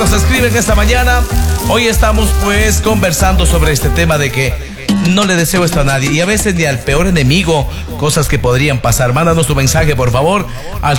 nos escriben esta mañana. Hoy estamos pues conversando sobre este tema de que no le deseo esto a nadie y a veces ni al peor enemigo, cosas que podrían pasar. Mándanos tu mensaje, por favor, al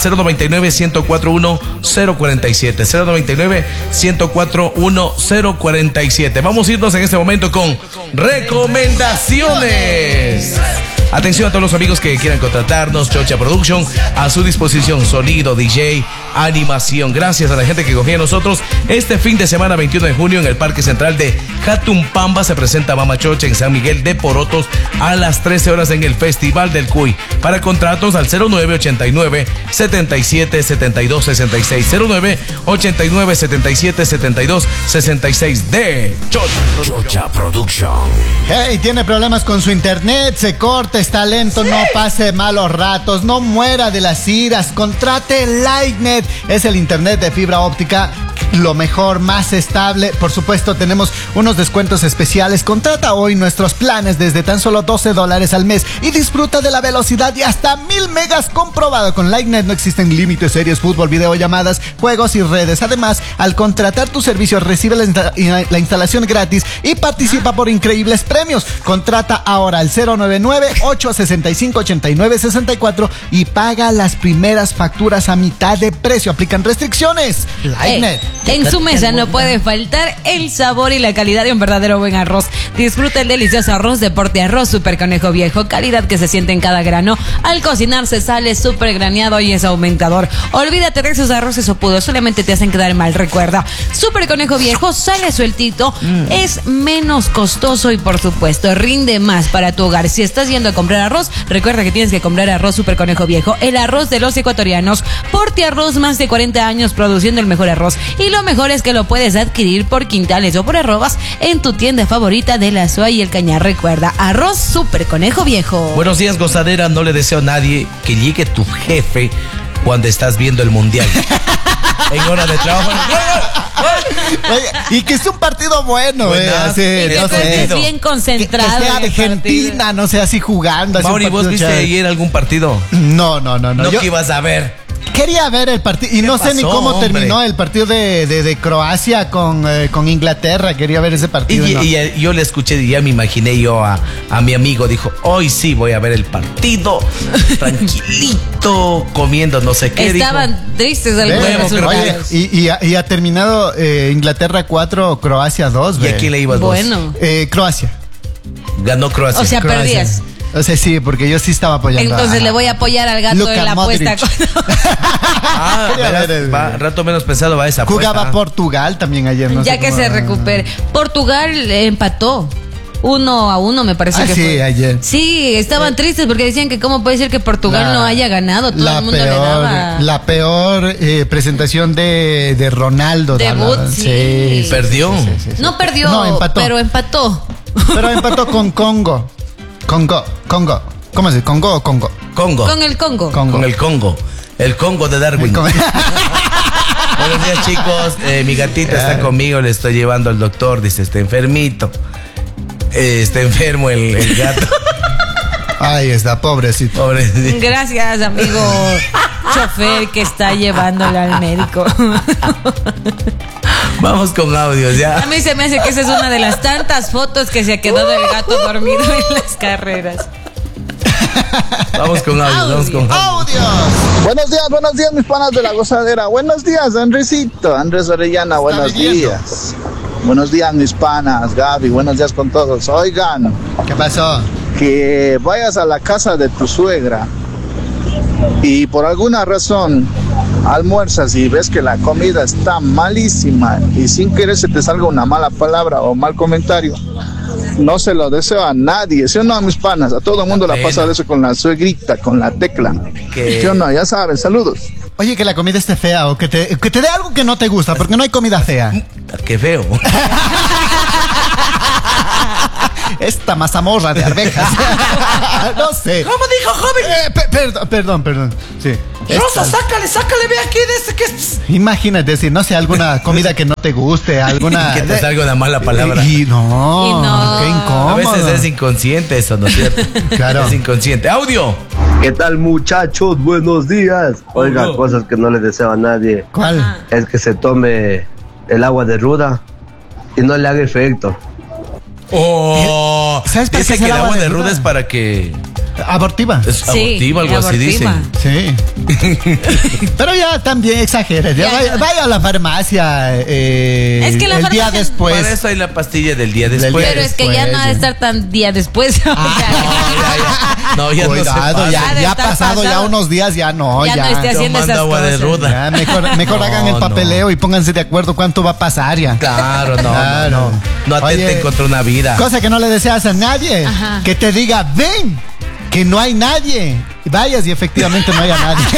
099-104-1047. 099-104-1047. Vamos a irnos en este momento con recomendaciones. Atención a todos los amigos que quieran contratarnos, Chocha Production, a su disposición, sonido, DJ, animación. Gracias a la gente que confía en nosotros. Este fin de semana, 21 de junio, en el Parque Central de Jatumpamba, se presenta Mama Chocha en San Miguel de Porotos a las 13 horas en el Festival del Cuy. Para contratos al 0989-777266. 0989-777266 de Chocha Production. Hey, tiene problemas con su internet, se corta, está lento, no pase malos ratos, no muera de las iras. Contrate Lightnet, es el internet de fibra óptica, lo mejor, más estable. Por supuesto, tenemos unos descuentos especiales. Contrata hoy nuestros planes desde tan solo $12 al mes y disfruta de la velocidad y hasta 1000 megas comprobado. Con Lightnet no existen límites, series, fútbol, videollamadas, juegos y redes. Además, al contratar tu servicio, recibe la instalación gratis y participa por increíbles premios. Contrata ahora al 099-865-8964 y paga las primeras facturas a mitad de precio. Aplican restricciones. Lightnet. En su mesa no puede faltar el sabor y la calidad de un verdadero buen arroz. Disfruta el delicioso arroz de Porte Arroz Super Conejo Viejo, calidad que se siente en cada grano. Al cocinar se sale súper graneado y es aumentador. Olvídate de esos arroces sopudos, solamente te hacen quedar mal. Recuerda, Super Conejo Viejo sale sueltito, es menos costoso y por supuesto rinde más para tu hogar. Si estás yendo a comprar arroz, recuerda que tienes que comprar arroz Super Conejo Viejo, el arroz de los ecuatorianos. Porte Arroz, más de 40 años produciendo el mejor arroz. Y lo mejor es que lo puedes adquirir por quintales o por arrobas en tu tienda favorita de la Soa y el Cañar. Recuerda, arroz Super Conejo Viejo. Buenos días, gozadera. No le deseo a nadie que llegue tu jefe cuando estás viendo el mundial. En hora de trabajo. Oye, y que es un partido bueno, Buenas, sí, que no estés sé. bien concentrado. Que sea Argentina, no sé, así jugando. Mauri, ¿vos viste ayer algún partido? No. ¿No Yo que ibas a ver? quería ver el partido y no sé ni cómo terminó el partido de Croacia con Inglaterra. Quería ver ese partido. Y yo le escuché y ya me imaginé yo a mi amigo. Dijo, hoy sí voy a ver el partido tranquilito, comiendo no sé qué. Estaban tristes algunos resultados. Y ha terminado Inglaterra 4, Croacia 2. ¿Y a quién le ibas vos? Bueno. Croacia. Ganó Croacia. O sea, Croacia. perdías. O sea, sí, porque yo sí estaba apoyando. Entonces le voy a apoyar al gato Luka en la Modric. apuesta. Rato menos pesado va esa apuesta. Jugaba Portugal también ayer. No Ya sé que cómo se recupere. Portugal empató 1-1, me parece que sí, fue. ayer. Sí, estaban tristes porque decían que cómo puede ser que Portugal no haya ganado. Todo el mundo le daba. La peor presentación de Ronaldo. Debut, sí. Perdió. Sí. No perdió, No, empató. pero empató. Pero empató con Congo. Congo. ¿Cómo se dice? ¿Congo o Congo? Congo. Con el Congo. Congo. Con el Congo. El Congo de Darwin. Buenos días, chicos. Mi gatita está conmigo, le estoy llevando al doctor. Dice, está enfermito. Está enfermo el gato. Ahí está, pobrecito. Pobrecito. Gracias, amigo chofer que está llevándole al médico. Vamos con audios, ya. A mí se me hace que esa es una de las tantas fotos que se ha quedado del gato dormido en las carreras. Vamos con audios. ¡Audios! Buenos días, mis panas de la gozadera. Buenos días, Andresito, Andrés Orellana, buenos días. Buenos días, mis panas, Gaby, buenos días con todos. Oigan, ¿Qué pasó? que vayas a la casa de tu suegra y por alguna razón almuerzas y ves que la comida está malísima y sin querer se te salga una mala palabra o mal comentario, no se lo deseo a nadie, ¿sí o no, mis panas? A todo el mundo la pasa de eso con la suegrita, con la tecla. ¿Sí o no? Ya saben, saludos. Oye, que la comida esté fea o que te dé algo que no te gusta, porque no hay comida fea. Qué feo. Esta mazamorra de arvejas. No sé. ¿Cómo dijo, joven? Perdón. Sí. Rosa, sácale, ve aquí de ese que es. Imagínate decir, no sé, alguna comida que no te guste, alguna. Que te salga una mala palabra. Y no, qué incómodo. A veces es inconsciente eso, ¿no es cierto? Claro. Es inconsciente. ¡Audio! ¿Qué tal, muchachos? Buenos días. Oiga, cosas que no le deseo a nadie. ¿Cuál? Es que se tome el agua de ruda y no le haga efecto. Oh, ¿Sabes para qué dice es que el el agua agua de de ruda ruda? es para que Abortiva. es Sí, abortiva, algo así abortiva. dicen. Sí. Pero ya también exageres. Ya Ya. vaya a la farmacia Es que la el día farmacia- después. Para eso hay la pastilla del día Del después. Pero es que ya no ha de estar tan día después. O sea, No, ya no se Cuidado, pasa. Ha de ya estar pasado ya pasado. unos días, ya no. ya no esté haciendo Tomando esas agua de cosas. ruda. Ya, mejor No, hagan el papeleo y pónganse de acuerdo cuánto va a pasar ya. Claro, no, Claro. no atenten Oye, contra una vida. Cosa que no le deseas a nadie. Ajá. Que te diga, ven, que no hay nadie. Y vayas y efectivamente no haya nadie.